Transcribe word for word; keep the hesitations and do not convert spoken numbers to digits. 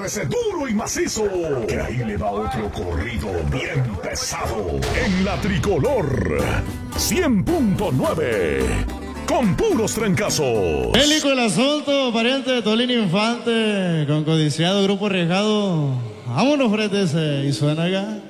agárrese duro y macizo, que ahí le va otro corrido bien pesado. En la tricolor, cien punto nueve, con puros trancazos. Bélico el asunto, pariente de Tolín Infante, con codiciado grupo arriesgado. Vámonos, frente ese, y suena acá.